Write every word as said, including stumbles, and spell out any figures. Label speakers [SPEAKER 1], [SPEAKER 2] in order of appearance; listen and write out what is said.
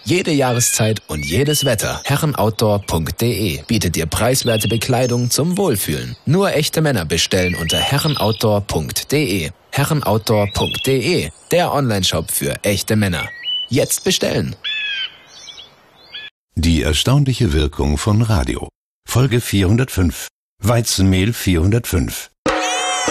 [SPEAKER 1] Jede Jahreszeit und jedes Wetter. herrenoutdoor punkt de bietet dir preiswerte Bekleidung zum Wohlfühlen. Nur echte Männer bestellen unter herrenoutdoor punkt de. herrenoutdoor punkt de, der Onlineshop für echte Männer. Jetzt bestellen.
[SPEAKER 2] Die erstaunliche Wirkung von Radio. Folge vierhundertfünf. Weizenmehl vierhundertfünf.